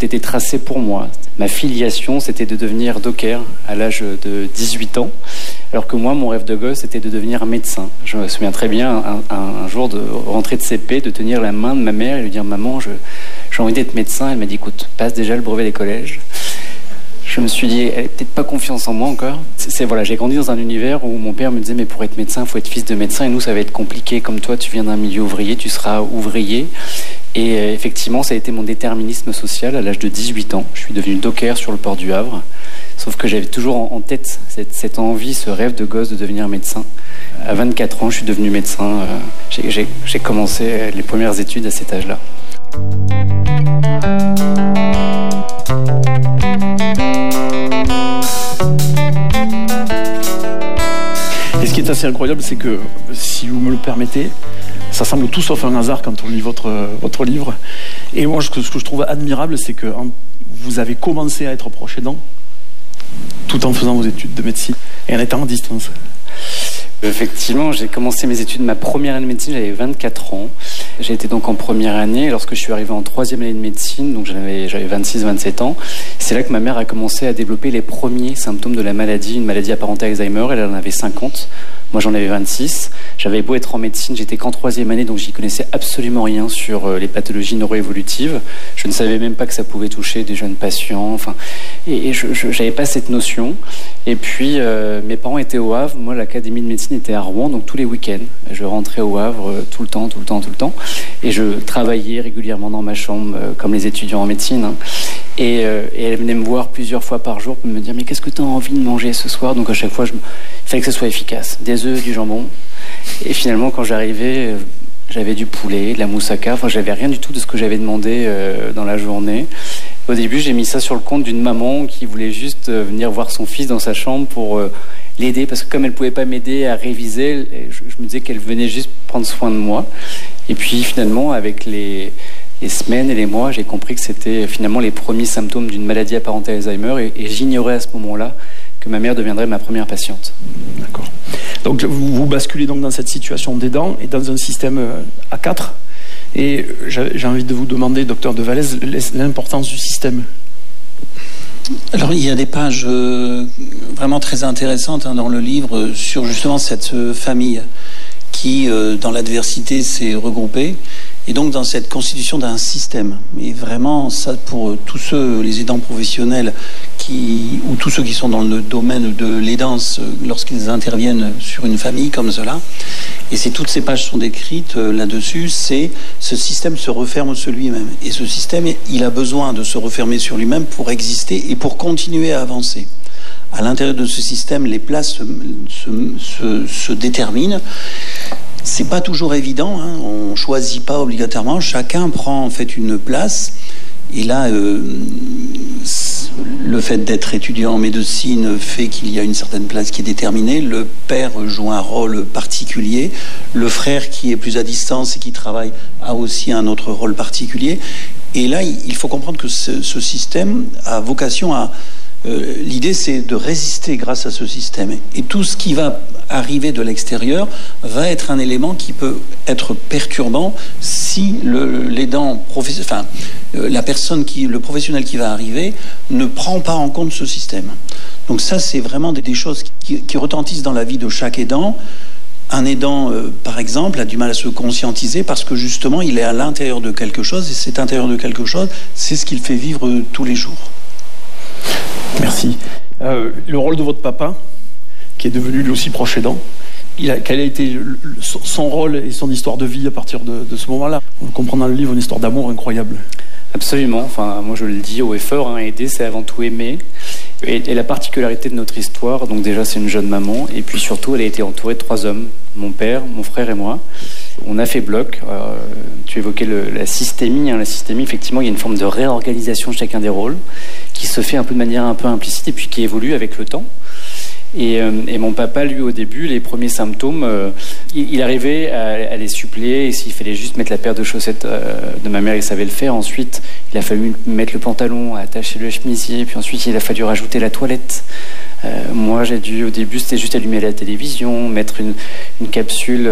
était tracé pour moi. Ma filiation, c'était de devenir docker à l'âge de 18 ans, alors que moi, mon rêve de gosse, c'était de devenir médecin. Je me souviens très bien, un jour de rentrer de CP, de tenir la main de ma mère et lui dire « Maman, j'ai envie d'être médecin ». Elle m'a dit « Écoute, passe déjà le brevet des collèges ». Je me suis dit, elle n'a peut-être pas confiance en moi encore. Voilà, j'ai grandi dans un univers où mon père me disait, mais pour être médecin, il faut être fils de médecin. Et nous, ça va être compliqué. Comme toi, tu viens d'un milieu ouvrier, tu seras ouvrier. Et effectivement, ça a été mon déterminisme social. À l'âge de 18 ans, je suis devenu docker sur le port du Havre. Sauf que j'avais toujours en tête cette envie, ce rêve de gosse de devenir médecin. À 24 ans, je suis devenu médecin. J'ai commencé les premières études à cet âge-là. Et ce qui est assez incroyable, c'est que, si vous me le permettez, ça semble tout sauf un hasard quand on lit votre livre. Et moi, ce que je trouve admirable, c'est que vous avez commencé à être proche aidant tout en faisant vos études de médecine et en étant en distance. Effectivement, j'ai commencé mes études, ma première année de médecine, j'avais 24 ans. J'ai été donc en première année. Lorsque je suis arrivé en troisième année de médecine, donc j'avais 26-27 ans, c'est là que ma mère a commencé à développer les premiers symptômes de la maladie, une maladie apparentée à Alzheimer. Elle en avait 50. Moi, j'en avais 26. J'avais beau être en médecine, j'étais qu'en troisième année, donc j'y connaissais absolument rien sur les pathologies neuroévolutives. Je ne savais même pas que ça pouvait toucher des jeunes patients. Et je n'avais pas cette notion. Et puis, mes parents étaient au Havre. Moi, l'académie de médecine était à Rouen, donc tous les week-ends. Je rentrais au Havre tout le temps. Et je travaillais régulièrement dans ma chambre, comme les étudiants en médecine. Et elle venait me voir plusieurs fois par jour pour me dire « Mais qu'est-ce que tu as envie de manger ce soir ?» Donc à chaque fois, il fallait que ce soit efficace. Des œufs, du jambon. Et finalement, quand j'arrivais, j'avais du poulet, de la moussaka. Enfin, j'avais rien du tout de ce que j'avais demandé dans la journée. Au début, j'ai mis ça sur le compte d'une maman qui voulait juste venir voir son fils dans sa chambre pour l'aider. Parce que comme elle ne pouvait pas m'aider à réviser, je me disais qu'elle venait juste prendre soin de moi. Et puis finalement, avec les semaines et les mois, j'ai compris que c'était finalement les premiers symptômes d'une maladie apparentée à Alzheimer. Et j'ignorais à ce moment-là que ma mère deviendrait ma première patiente. D'accord. Donc vous basculez donc dans cette situation d'aidant et dans un système à 4. Et j'ai envie de vous demander, docteur Devalaise, l'importance du système. Alors il y a des pages vraiment très intéressantes dans le livre sur justement cette famille qui, dans l'adversité, s'est regroupée. Et donc dans cette constitution d'un système. Et vraiment, ça pour tous ceux, les aidants professionnels, ou tous ceux qui sont dans le domaine de l'aidance, lorsqu'ils interviennent sur une famille comme cela, et toutes ces pages sont décrites là-dessus, c'est ce système se referme sur lui-même. Et ce système, il a besoin de se refermer sur lui-même pour exister et pour continuer à avancer. À l'intérieur de ce système, les places se déterminent. C'est pas toujours évident, hein. On choisit pas obligatoirement. Chacun prend en fait une place. Et là, le fait d'être étudiant en médecine fait qu'il y a une certaine place qui est déterminée. Le père joue un rôle particulier. Le frère qui est plus à distance et qui travaille a aussi un autre rôle particulier. Et là, il faut comprendre que ce système a vocation à... l'idée, c'est de résister grâce à ce système. Et tout ce qui va arriver de l'extérieur va être un élément qui peut être perturbant si l'aidant, le professionnel qui va arriver ne prend pas en compte ce système. Donc ça, c'est vraiment des choses qui retentissent dans la vie de chaque aidant. Un aidant, par exemple, a du mal à se conscientiser parce que justement, il est à l'intérieur de quelque chose et cet intérieur de quelque chose, c'est ce qu'il fait vivre tous les jours. Merci. Le rôle de votre papa, qui est devenu lui aussi proche aidant, quel a été son rôle et son histoire de vie à partir de ce moment-là? On comprend dans le livre une histoire d'amour incroyable. Absolument. Enfin, moi je le dis haut et fort, aider c'est avant tout aimer. Et la particularité de notre histoire, donc déjà c'est une jeune maman, et puis surtout elle a été entourée de 3 hommes, mon père, mon frère et moi. On a fait bloc. Tu évoquais la systémie. La systémie, effectivement, il y a une forme de réorganisation de chacun des rôles qui se fait un peu de manière un peu implicite et puis qui évolue avec le temps. Et mon papa, lui, au début, les premiers symptômes, il arrivait à les suppléer. Et s'il fallait juste mettre la paire de chaussettes de ma mère, il savait le faire. Ensuite, il a fallu mettre le pantalon, attacher le chemisier. Puis ensuite, il a fallu rajouter la toilette. Moi, j'ai dû, au début, c'était juste allumer la télévision, mettre une capsule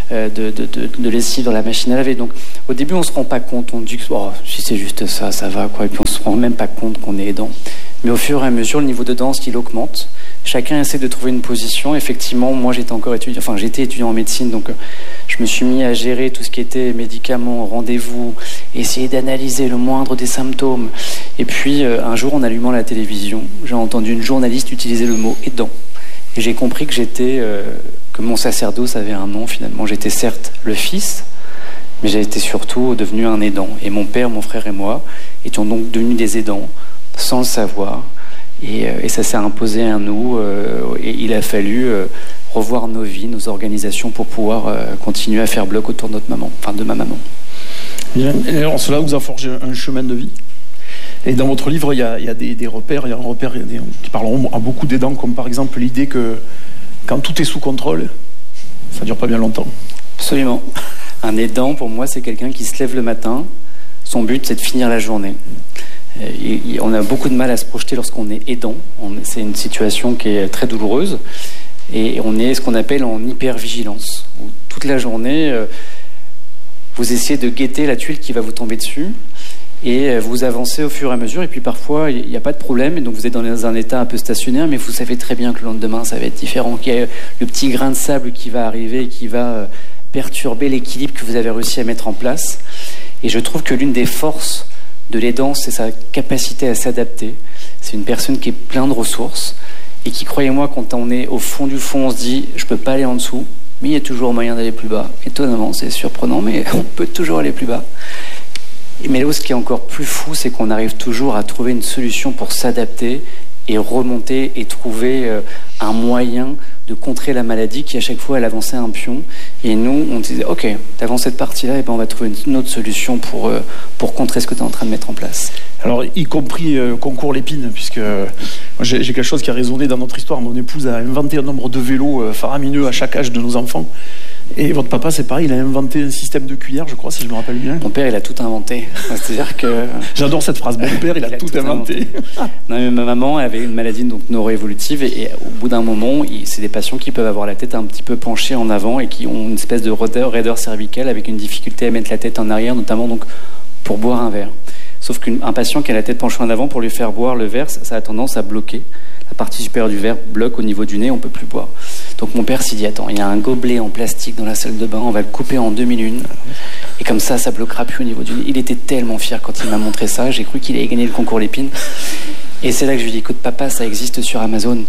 de lessive dans la machine à laver. Donc, au début, on se rend pas compte. On dit que si c'est juste ça, ça va, quoi. Et puis, on se rend même pas compte qu'on est aidant. Mais au fur et à mesure, le niveau de danse, il augmente. Chacun essaie de trouver une position. Effectivement, moi, j'étais étudiant en médecine, donc je me suis mis à gérer tout ce qui était médicaments, rendez-vous, essayer d'analyser le moindre des symptômes. Et puis, un jour, en allumant la télévision, j'ai entendu une journaliste utiliser le mot aidant. Et j'ai compris que mon sacerdoce avait un nom, finalement. J'étais certes le fils, mais j'étais surtout devenu un aidant. Et mon père, mon frère et moi étions donc devenus des aidants, sans le savoir. Et ça s'est imposé à nous. Et il a fallu revoir nos vies, nos organisations pour pouvoir continuer à faire bloc autour de notre maman, enfin de ma maman. Et alors, cela vous a forgé un chemin de vie. Et dans votre livre, il y a des repères. Il y a un repère qui parleront à beaucoup d'aidants, comme par exemple l'idée que quand tout est sous contrôle, ça ne dure pas bien longtemps. Absolument. Un aidant, pour moi, c'est quelqu'un qui se lève le matin. Son but, c'est de finir la journée. On a beaucoup de mal à se projeter lorsqu'on est aidant. C'est une situation qui est très douloureuse. Et on est ce qu'on appelle en hypervigilance. Où toute la journée, vous essayez de guetter la tuile qui va vous tomber dessus. Et vous avancez au fur et à mesure. Et puis parfois, il n'y a pas de problème. Et donc vous êtes dans un état un peu stationnaire. Mais vous savez très bien que le lendemain, ça va être différent. Qu'il y a le petit grain de sable qui va arriver et qui va perturber l'équilibre que vous avez réussi à mettre en place. Et je trouve que l'une des forces de l'aidant, c'est sa capacité à s'adapter. C'est une personne qui est pleine de ressources et qui, croyez-moi, quand on est au fond du fond, on se dit « je peux pas aller en dessous », mais il y a toujours moyen d'aller plus bas. Étonnamment, c'est surprenant, mais on peut toujours aller plus bas. Mais là où ce qui est encore plus fou, c'est qu'on arrive toujours à trouver une solution pour s'adapter et remonter et trouver un moyen de contrer la maladie qui, à chaque fois, elle avançait un pion. Et nous, on disait, OK, t'avances cette partie-là, et ben on va trouver une autre solution pour contrer ce que tu es en train de mettre en place. Alors, y compris concours Lépine, puisque j'ai quelque chose qui a résonné dans notre histoire. Mon épouse a inventé un nombre de vélos faramineux à chaque âge de nos enfants. Et votre papa, c'est pareil, il a inventé un système de cuillère, je crois, si je me rappelle bien. Mon père, il a tout inventé. C'est-à-dire que... J'adore cette phrase, mon père, il a tout inventé. Non, mais ma maman avait une maladie donc neuroévolutive et au bout d'un moment, c'est des patients qui peuvent avoir la tête un petit peu penchée en avant et qui ont une espèce de raideur cervicale avec une difficulté à mettre la tête en arrière, notamment donc pour boire un verre. Sauf qu'un patient qui a la tête penchée en avant, pour lui faire boire le verre, ça a tendance à bloquer. La partie supérieure du verre bloque au niveau du nez, on ne peut plus boire. Donc mon père s'est dit, attends, il y a un gobelet en plastique dans la salle de bain, on va le couper en 2001. Et comme ça bloquera plus au niveau du nez. Il était tellement fier quand il m'a montré ça, j'ai cru qu'il allait gagner le concours Lépine. Et c'est là que je lui ai dit, écoute papa, ça existe sur Amazon.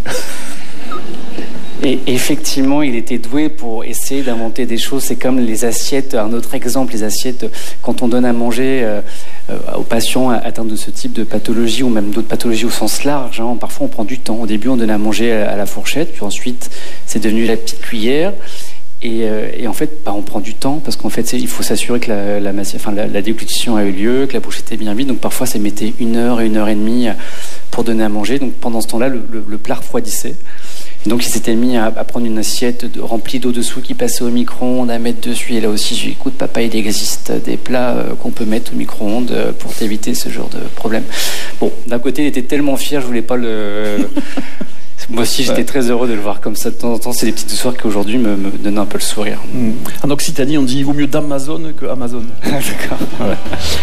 Et effectivement, il était doué pour essayer d'inventer des choses. C'est comme les assiettes, un autre exemple, les assiettes, quand on donne à manger aux patients atteints de ce type de pathologie ou même d'autres pathologies au sens large, hein, parfois on prend du temps. Au début, on donne à manger à la fourchette, puis ensuite, c'est devenu la petite cuillère. Et en fait, on prend du temps parce qu'en fait, il faut s'assurer que la déglutition a eu lieu, que la bouche était bien vide. Donc parfois, ça mettait 1 heure et 1 heure et demie pour donner à manger. Donc pendant ce temps-là, le plat refroidissait. Et donc il s'était mis à prendre une assiette remplie d'eau dessous qui passait au micro-ondes, à mettre dessus. Et là aussi, je lui ai dit, écoute papa, il existe des plats qu'on peut mettre au micro-ondes pour t'éviter ce genre de problème. Bon, d'un côté, il était tellement fier, je voulais pas le... Moi aussi, j'étais très heureux de le voir comme ça de temps en temps. C'est des petites histoires qui aujourd'hui me donnent un peu le sourire. En Occitanie, on dit il vaut mieux d'Amazon que Amazon. D'accord. Ouais.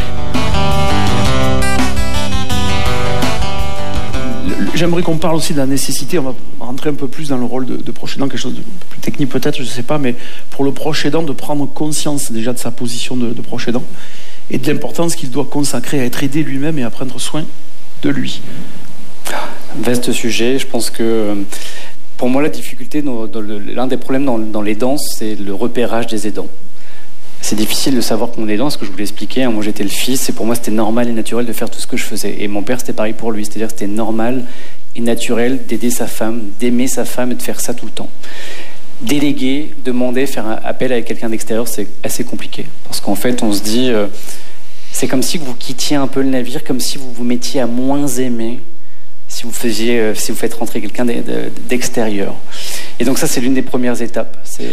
J'aimerais qu'on parle aussi de la nécessité, on va rentrer un peu plus dans le rôle de proche aidant, quelque chose de plus technique peut-être, je ne sais pas, mais pour le proche aidant, de prendre conscience déjà de sa position de proche aidant et de l'importance qu'il doit consacrer à être aidé lui-même et à prendre soin de lui. Vaste sujet, je pense que pour moi la difficulté, l'un des problèmes dans l'aidance, c'est le repérage des aidants. C'est difficile de savoir qu'on est aidant, ce que je voulais expliquer. Moi j'étais le fils et pour moi c'était normal et naturel de faire tout ce que je faisais. Et mon père c'était pareil pour lui, c'est-à-dire que c'était normal et naturel d'aider sa femme, d'aimer sa femme et de faire ça tout le temps. Déléguer, demander, faire un appel avec quelqu'un d'extérieur, c'est assez compliqué. Parce qu'en fait on se dit, c'est comme si vous quittiez un peu le navire, comme si vous vous mettiez à moins aimer si si vous faites rentrer quelqu'un d'extérieur. Et donc ça, c'est l'une des premières étapes. C'est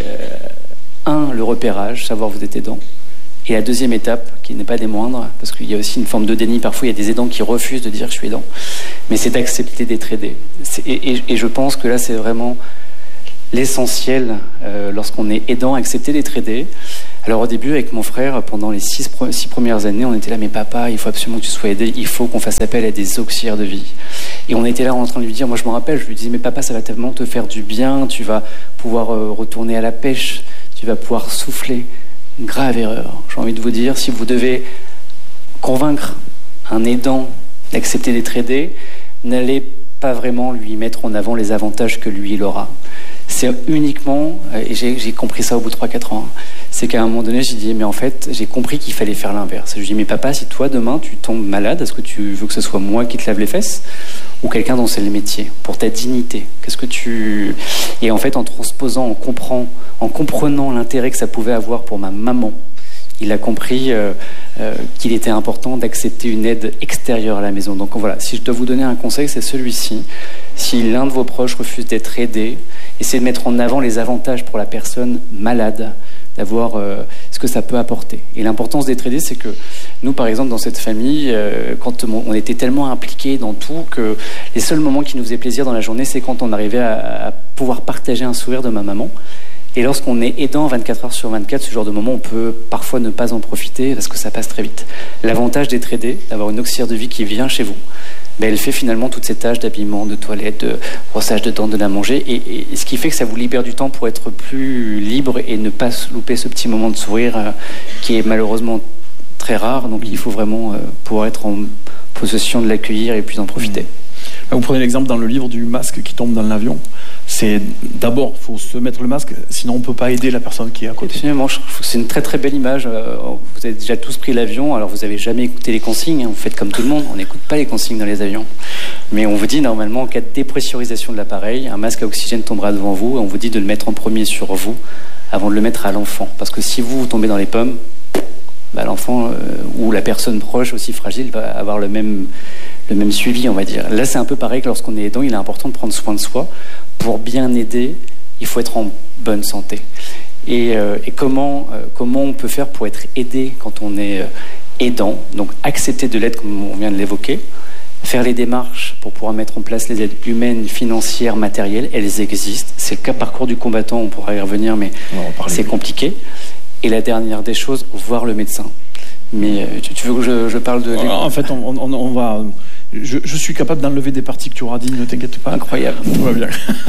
le repérage, savoir vous êtes aidant. Et la deuxième étape, qui n'est pas des moindres, parce qu'il y a aussi une forme de déni, parfois il y a des aidants qui refusent de dire je suis aidant, mais c'est d'accepter d'être aidé. Et je pense que là, c'est vraiment l'essentiel lorsqu'on est aidant, accepter d'être aidé. Alors au début, avec mon frère, pendant les 6 premières années, on était là, mais papa, il faut absolument que tu sois aidé, il faut qu'on fasse appel à des auxiliaires de vie. Et on était là en train de lui dire, moi je me rappelle, je lui disais, mais papa, ça va tellement te faire du bien, tu vas pouvoir retourner à la pêche, tu vas pouvoir souffler. Une grave erreur. J'ai envie de vous dire, si vous devez convaincre un aidant d'accepter d'être aidé, n'allez pas vraiment lui mettre en avant les avantages que lui, il aura. C'est uniquement, et j'ai compris ça au bout de 3-4 ans, c'est qu'à un moment donné, j'ai dit, mais en fait, j'ai compris qu'il fallait faire l'inverse. Je lui ai dit, mais papa, si toi, demain, tu tombes malade, est-ce que tu veux que ce soit moi qui te lave les fesses ou quelqu'un dont c'est le métier, pour ta dignité? Qu'est-ce que tu... Et en fait, en transposant, en comprenant l'intérêt que ça pouvait avoir pour ma maman, il a compris qu'il était important d'accepter une aide extérieure à la maison. Donc voilà, si je dois vous donner un conseil, c'est celui-ci. Si l'un de vos proches refuse d'être aidé, essayez de mettre en avant les avantages pour la personne malade, d'avoir ce que ça peut apporter. Et l'importance d'être aidé, c'est que nous, par exemple, dans cette famille, quand on était tellement impliqués dans tout que les seuls moments qui nous faisaient plaisir dans la journée, c'est quand on arrivait à pouvoir partager un sourire de ma maman. Et lorsqu'on est aidant 24 heures sur 24, ce genre de moment, on peut parfois ne pas en profiter parce que ça passe très vite. L'avantage d'être aidé, d'avoir une auxiliaire de vie qui vient chez vous, elle fait finalement toutes ces tâches d'habillement, de toilette, de brossage de dents, de la manger, et ce qui fait que ça vous libère du temps pour être plus libre et ne pas louper ce petit moment de sourire qui est malheureusement très rare. Donc il faut vraiment pouvoir être en possession de l'accueillir et puis en profiter. Vous prenez l'exemple dans le livre du masque qui tombe dans l'avion. C'est d'abord, il faut se mettre le masque, sinon on ne peut pas aider la personne qui est à côté. Absolument, je trouve que c'est une très très belle image. Vous avez déjà tous pris l'avion, alors vous n'avez jamais écouté les consignes, vous faites comme tout le monde, on n'écoute pas les consignes dans les avions. Mais on vous dit normalement, en cas de dépressurisation de l'appareil, un masque à oxygène tombera devant vous et on vous dit de le mettre en premier sur vous avant de le mettre à l'enfant. Parce que si vous tombez dans les pommes, l'enfant ou la personne proche aussi fragile va avoir le même suivi, on va dire. Là, c'est un peu pareil que lorsqu'on est aidant, il est important de prendre soin de soi. Pour bien aider, il faut être en bonne santé. Et comment on peut faire pour être aidé quand on est aidant? Donc, accepter de l'aide, comme on vient de l'évoquer. Faire les démarches pour pouvoir mettre en place les aides humaines, financières, matérielles. Elles existent. C'est le cas parcours du combattant, on pourra y revenir, mais c'est compliqué. Et la dernière des choses, voir le médecin. Mais tu veux que je parle de... En fait, on va... Je suis capable d'enlever des parties que tu auras dit, ne t'inquiète pas. Incroyable. Tout va bien.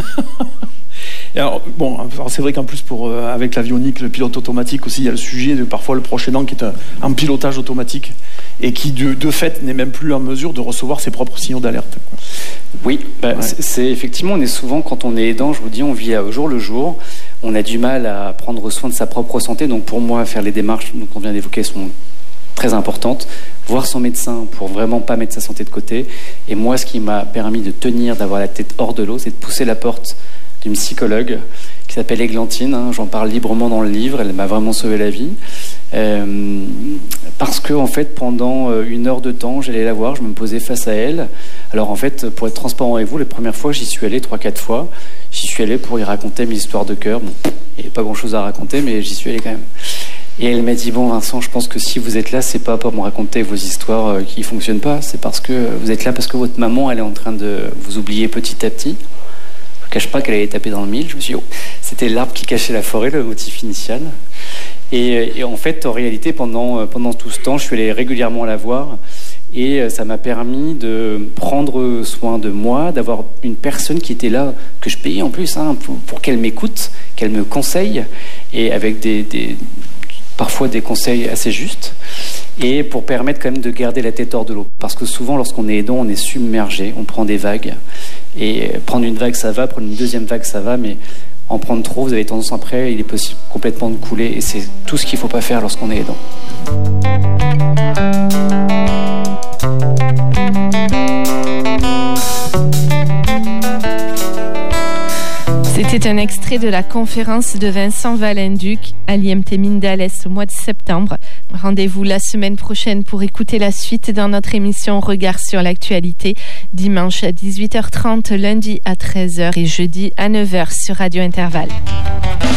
Et alors, c'est vrai qu'en plus, avec l'avionique, le pilote automatique aussi, il y a le sujet de parfois le proche aidant qui est un pilotage automatique et qui, de fait, n'est même plus en mesure de recevoir ses propres signaux d'alerte. Oui, c'est effectivement, on est souvent, quand on est aidant, je vous dis, on vit au jour le jour. On a du mal à prendre soin de sa propre santé. Donc pour moi, faire les démarches qu'on vient d'évoquer sont très importantes. Voir son médecin pour vraiment pas mettre sa santé de côté. Et moi, ce qui m'a permis de tenir, d'avoir la tête hors de l'eau, c'est de pousser la porte d'une psychologue qui s'appelle Églantine. J'en parle librement dans le livre. Elle m'a vraiment sauvé la vie. Parce que, en fait, pendant 1 heure de temps, j'allais la voir, je me posais face à elle. Alors, en fait, pour être transparent avec vous, les premières fois, j'y suis allé 3-4 fois. J'y suis allé pour y raconter mes histoires de cœur. Bon, il n'y avait pas grand-chose à raconter, mais j'y suis allé quand même. Et elle m'a dit, bon Vincent, je pense que si vous êtes là, c'est pas pour me raconter vos histoires qui fonctionnent pas, c'est parce que vous êtes là parce que votre maman, elle est en train de vous oublier petit à petit. Je ne cache pas qu'elle allait taper dans le mille. Je me suis dit, c'était l'arbre qui cachait la forêt, le motif initial. Et en fait, en réalité, pendant tout ce temps, je suis allé régulièrement la voir. Et ça m'a permis de prendre soin de moi, d'avoir une personne qui était là, que je payais en plus, pour qu'elle m'écoute, qu'elle me conseille, et avec parfois des conseils assez justes, et pour permettre quand même de garder la tête hors de l'eau. Parce que souvent, lorsqu'on est aidant, on est submergé, on prend des vagues. Et prendre une vague, ça va, prendre une deuxième vague, ça va, mais en prendre trop, vous avez tendance après, il est possible complètement de couler, et c'est tout ce qu'il ne faut pas faire lorsqu'on est aidant. C'était un extrait de la conférence de Vincent Valenduc à l'IMT Mindales au mois de septembre Rendez-vous la semaine prochaine pour écouter la suite dans notre émission Regard sur l'actualité, dimanche à 18h30, lundi à 13h et jeudi à 9h sur Radio Intervalle.